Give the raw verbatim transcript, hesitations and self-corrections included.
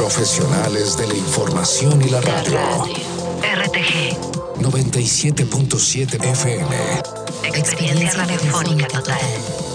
Profesionales de la información y la radio. R T G noventa y siete punto siete F M. Experiencia radiofónica total.